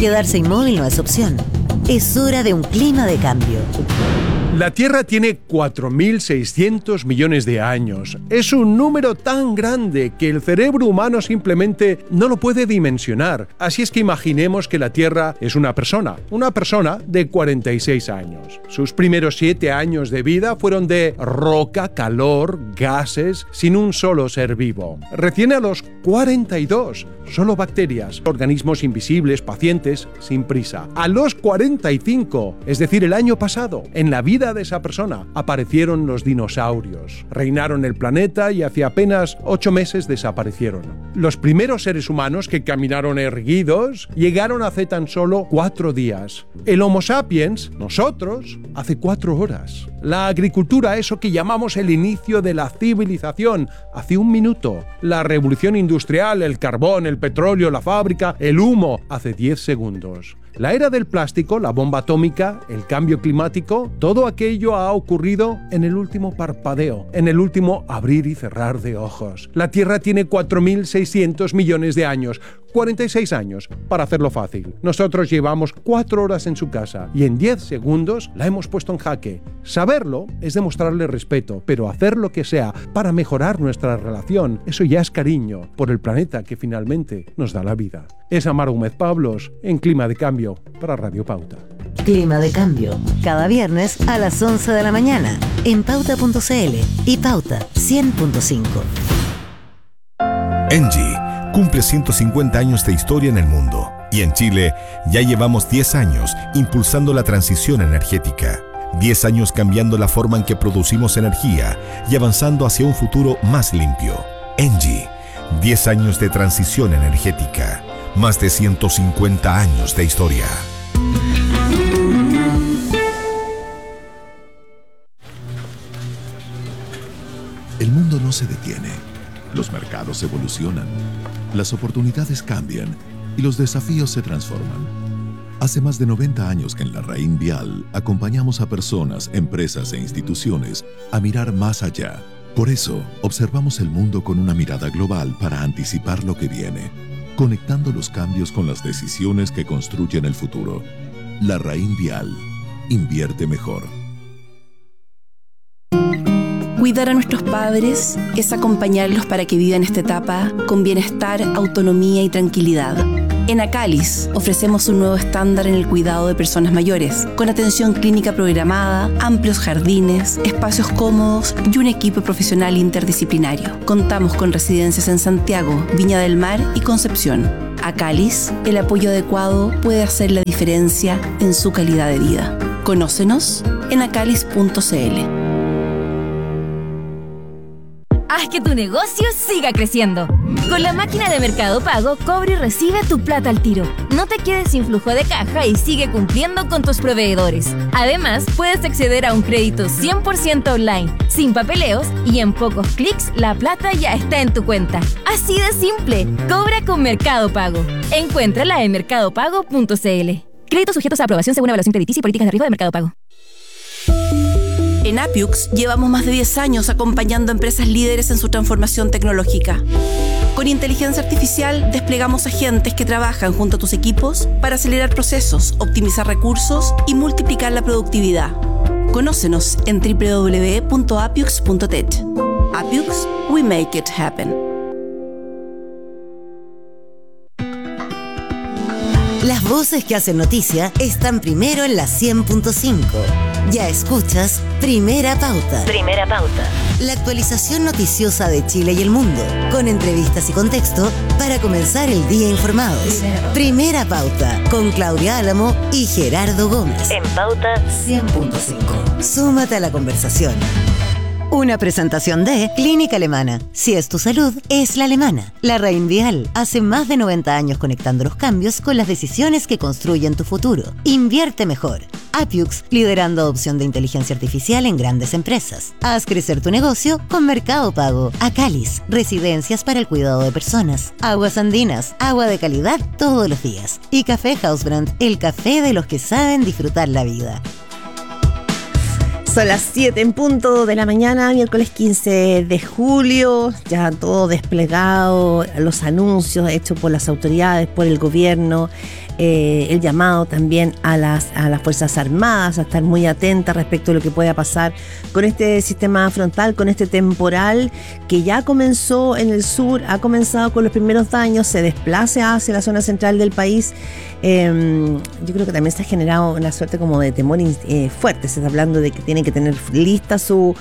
Quedarse inmóvil no es opción. Es hora de un clima de cambio. La Tierra tiene 4.600 millones de años. Es un número tan grande que el cerebro humano simplemente no lo puede dimensionar. Así es que imaginemos que la Tierra es una persona de 46 años. Sus primeros 7 años de vida fueron de roca, calor, gases, sin un solo ser vivo. Recién a los 42, solo bacterias, organismos invisibles, pacientes, sin prisa. A los 45, es decir, el año pasado, en la vida de esa persona, aparecieron los dinosaurios. Reinaron el planeta y hace apenas 8 meses desaparecieron. Los primeros seres humanos que caminaron erguidos llegaron hace tan solo 4 días. El Homo sapiens, nosotros, hace 4 horas. La agricultura, eso que llamamos el inicio de la civilización, hace 1 minuto. La revolución industrial, el carbón, el petróleo, la fábrica, el humo, hace 10 segundos. La era del plástico, la bomba atómica, el cambio climático, todo aquello ha ocurrido en el último parpadeo, en el último abrir y cerrar de ojos. La Tierra tiene 4.600 millones de años, 46 años, para hacerlo fácil. Nosotros llevamos 4 horas en su casa y en 10 segundos la hemos puesto en jaque. Saberlo es demostrarle respeto, pero hacer lo que sea para mejorar nuestra relación, eso ya es cariño por el planeta que finalmente nos da la vida. Es Amaro Gómez Pablos en Clima de Cambio para Radio Pauta. Clima de Cambio, cada viernes a las 11 de la mañana en Pauta.cl y Pauta 100.5. Engie cumple 150 años de historia en el mundo y en Chile ya llevamos 10 años impulsando la transición energética. 10 años cambiando la forma en que producimos energía y avanzando hacia un futuro más limpio. Engie, 10 años de transición energética. Más de 150 años de historia. El mundo no se detiene. Los mercados evolucionan. Las oportunidades cambian y los desafíos se transforman. Hace más de 90 años que en la Raín Vial acompañamos a personas, empresas e instituciones a mirar más allá. Por eso, observamos el mundo con una mirada global para anticipar lo que viene, conectando los cambios con las decisiones que construyen el futuro. La Raín Vial. Invierte mejor. Cuidar a nuestros padres es acompañarlos para que vivan esta etapa con bienestar, autonomía y tranquilidad. En Acalis ofrecemos un nuevo estándar en el cuidado de personas mayores, con atención clínica programada, amplios jardines, espacios cómodos y un equipo profesional interdisciplinario. Contamos con residencias en Santiago, Viña del Mar y Concepción. Acalis, el apoyo adecuado puede hacer la diferencia en su calidad de vida. Conócenos en acalis.cl. Haz que tu negocio siga creciendo. Con la máquina de Mercado Pago, cobra y recibe tu plata al tiro. No te quedes sin flujo de caja y sigue cumpliendo con tus proveedores. Además, puedes acceder a un crédito 100% online, sin papeleos y en pocos clics la plata ya está en tu cuenta. Así de simple. Cobra con Mercado Pago. Encuéntrala en mercadopago.cl. Créditos sujetos a aprobación según evaluación crediticia y políticas de riesgo de Mercado Pago. En Apiux llevamos más de 10 años acompañando a empresas líderes en su transformación tecnológica. Con inteligencia artificial desplegamos agentes que trabajan junto a tus equipos para acelerar procesos, optimizar recursos y multiplicar la productividad. Conócenos en www.apiux.tech. Apiux, we make it happen. Las voces que hacen noticia están primero en la 100.5. Ya escuchas Primera Pauta. Primera Pauta. La actualización noticiosa de Chile y el mundo, con entrevistas y contexto para comenzar el día informados. Primera Pauta, con Claudia Álamo y Gerardo Gómez. En Pauta 100.5. Súmate a la conversación. Una presentación de Clínica Alemana. Si es tu salud, es la alemana. La Raín Vial. Hace más de 90 años conectando los cambios con las decisiones que construyen tu futuro. Invierte mejor. Apiux, liderando adopción de inteligencia artificial en grandes empresas. Haz crecer tu negocio con Mercado Pago. Acalis, residencias para el cuidado de personas. Aguas Andinas, agua de calidad todos los días. Y Café Housebrand, el café de los que saben disfrutar la vida. Son las 7 en punto de la mañana, miércoles 15 de julio, ya todo desplegado, los anuncios hechos por las autoridades, por el gobierno, el llamado también a las Fuerzas Armadas a estar muy atentas respecto a lo que pueda pasar con este sistema frontal, con este temporal que ya comenzó en el sur, ha comenzado con los primeros daños, se desplace hacia la zona central del país. Yo creo que también se ha generado una suerte como de temor fuerte. Se está hablando de que tienen que tener lista su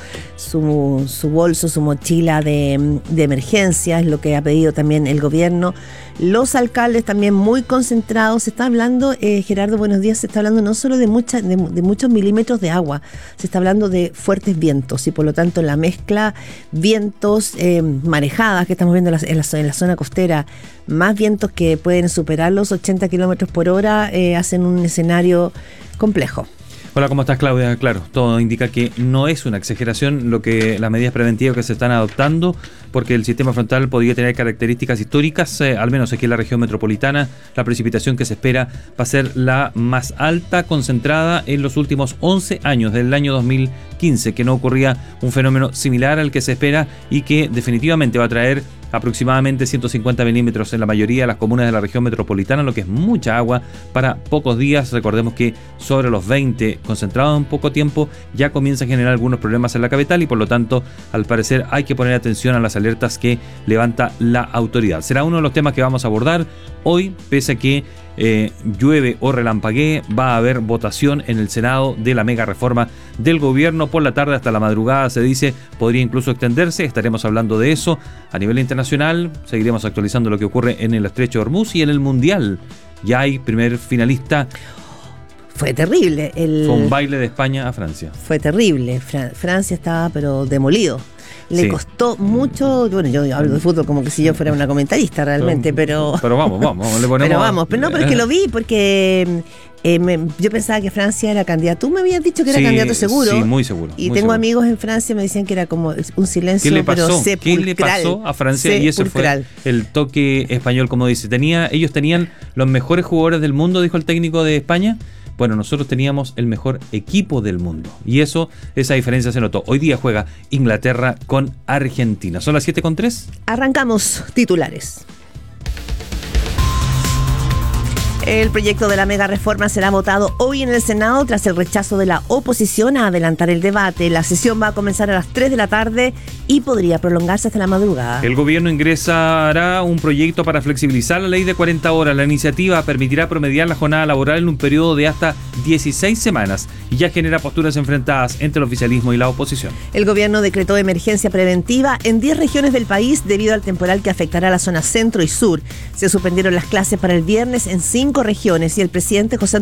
bolso, su mochila de emergencia, es lo que ha pedido también el gobierno. Los alcaldes también muy concentrados. Se está hablando, Gerardo, buenos días, se está hablando no solo de muchos milímetros de agua, se está hablando de fuertes vientos y por lo tanto la mezcla vientos, marejadas que estamos viendo en la zona costera, más vientos que pueden superar los 80 kilómetros por hora, hacen un escenario complejo. Hola, ¿cómo estás, Claudia? Claro, todo indica que no es una exageración las medidas preventivas que se están adoptando, porque el sistema frontal podría tener características históricas, al menos aquí en la región metropolitana. La precipitación que se espera va a ser la más alta concentrada en los últimos 11 años, del año 2015, que no ocurría un fenómeno similar al que se espera y que definitivamente va a traer aproximadamente 150 milímetros en la mayoría de las comunas de la región metropolitana, lo que es mucha agua para pocos días. Recordemos que sobre los 20 concentrados en poco tiempo ya comienza a generar algunos problemas en la capital y por lo tanto, al parecer, hay que poner atención a las alertas que levanta la autoridad. Será uno de los temas que vamos a abordar hoy, pese a que llueve o relampaguee, va a haber votación en el Senado de la mega reforma del gobierno por la tarde hasta la madrugada, se dice, podría incluso extenderse. Estaremos hablando de eso a nivel internacional, seguiremos actualizando lo que ocurre en el Estrecho de Hormuz y en el Mundial. Ya hay primer finalista. Fue terrible. Fue un baile de España a Francia. Fue terrible. Francia estaba pero demolido. Le costó mucho. Bueno, yo hablo de fútbol como que si yo fuera una comentarista realmente, pero vamos, le ponemos. Pero vamos, pero no, pero es que lo vi porque yo pensaba que Francia era candidato. Tú me habías dicho que era candidato seguro. Sí, muy seguro. Y muy tengo seguro. Amigos en Francia, me decían que era como un silencio, pero sepulcral. ¿Qué le pasó a Francia? Y eso fue el toque español, como dice. Ellos tenían los mejores jugadores del mundo, dijo el técnico de España. Bueno, nosotros teníamos el mejor equipo del mundo. Y esa diferencia se notó. Hoy día juega Inglaterra con Argentina. Son las 7:03. Arrancamos titulares. El proyecto de la mega reforma será votado hoy en el Senado tras el rechazo de la oposición a adelantar el debate. La sesión va a comenzar a las 3 de la tarde y podría prolongarse hasta la madrugada. El gobierno ingresará un proyecto para flexibilizar la ley de 40 horas. La iniciativa permitirá promediar la jornada laboral en un periodo de hasta 16 semanas y ya genera posturas enfrentadas entre el oficialismo y la oposición. El gobierno decretó emergencia preventiva en 10 regiones del país debido al temporal que afectará la zona centro y sur. Se suspendieron las clases para el viernes en 5 regiones y el presidente José